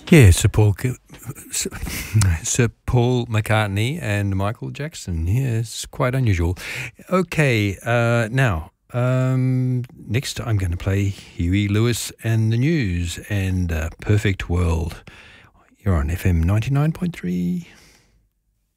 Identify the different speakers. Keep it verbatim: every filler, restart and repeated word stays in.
Speaker 1: Yeah, Sir Paul, Sir, Sir Paul McCartney and Michael Jackson. Yeah, it's quite unusual. Okay, uh, now, um, next I'm going to play Huey Lewis and the News and uh, Perfect World. You're on F M ninety-nine point three.